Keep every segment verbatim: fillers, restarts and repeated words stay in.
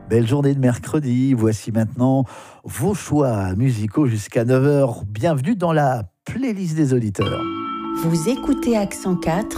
Belle journée de mercredi, voici maintenant vos choix musicaux jusqu'à neuf heures. Bienvenue dans la playlist des auditeurs. Vous écoutez Accent quatre.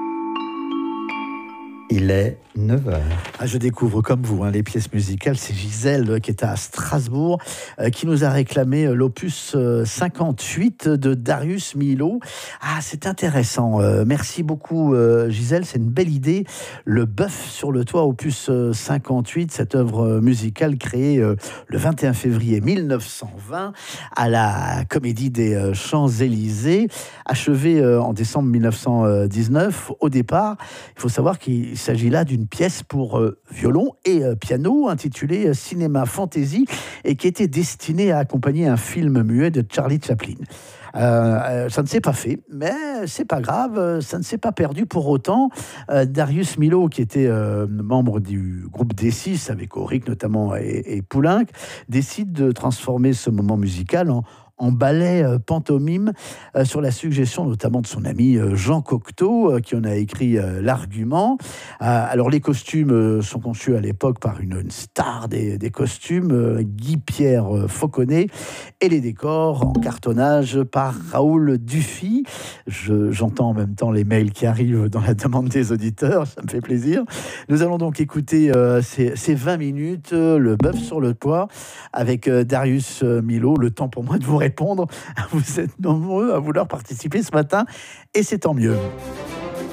Il est neuf heures. Ah, je découvre comme vous hein, les pièces musicales. C'est Gisèle qui est à Strasbourg euh, qui nous a réclamé euh, l'opus euh, cinquante-huit de Darius Milhaud. Ah, c'est intéressant. Euh, merci beaucoup euh, Gisèle, c'est une belle idée. Le bœuf sur le toit, opus euh, cinquante-huit, cette œuvre euh, musicale créée euh, le vingt et un février mille neuf cent vingt à la Comédie des euh, Champs-Élysées, achevée euh, en décembre mille neuf cent dix-neuf. Au départ, il faut savoir qu'il Il s'agit là d'une pièce pour euh, violon et euh, piano intitulée euh, Cinéma Fantasy et qui était destinée à accompagner un film muet de Charlie Chaplin. Euh, euh, ça ne s'est pas fait, mais c'est pas grave, ça ne s'est pas perdu pour autant. Euh, Darius Milhaud, qui était euh, membre du groupe D six avec Auric notamment et, et Poulenc, décide de transformer ce moment musical en en ballet euh, pantomime euh, sur la suggestion notamment de son ami euh, Jean Cocteau euh, qui en a écrit euh, l'argument. Euh, alors les costumes euh, sont conçus à l'époque par une, une star des, des costumes, euh, Guy-Pierre euh, Fauconnet, et les décors en cartonnage par Raoul Dufy. Je, j'entends en même temps les mails qui arrivent dans la demande des auditeurs, ça me fait plaisir. Nous allons donc écouter euh, ces, ces vingt minutes, euh, le bœuf sur le toit, avec euh, Darius euh, Milhaud. Le temps pour moi de vous répondre. Vous êtes nombreux à vouloir participer ce matin et c'est tant mieux.